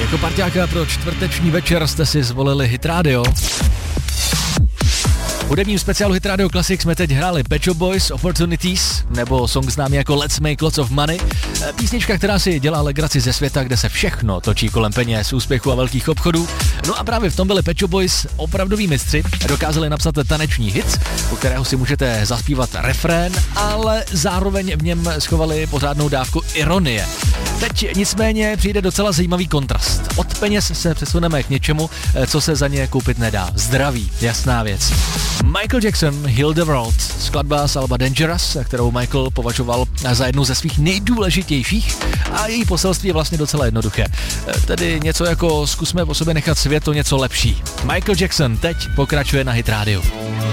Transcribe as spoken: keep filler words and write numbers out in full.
Jako parťáka pro čtvrteční večer jste si zvolili Hit Radio. V hudebním speciálu Hit Radio Classic jsme teď hráli Pet Shop Boys Opportunities, nebo song známý jako Let's Make Lots of Money. Písnička, která si dělá legraci ze světa, kde se všechno točí kolem peněz, úspěchu a velkých obchodů. No a právě v tom byli Pet Shop Boys opravdoví mistři. Dokázali napsat taneční hit, u kterého si můžete zaspívat refrén, ale zároveň v něm schovali pořádnou dávku ironie. Teď nicméně přijde docela zajímavý kontrast. Od peněz se přesuneme k něčemu, co se za ně koupit nedá. Zdraví, jasná věc. Michael Jackson, Heal the World, skladba z alba Dangerous, kterou Michael považoval za jednu ze svých nejdůležitějších, a její poselství je vlastně docela jednoduché. Tedy něco jako zkusme po sobě nechat svět o něco lepší. Michael Jackson teď pokračuje na Hit Radio.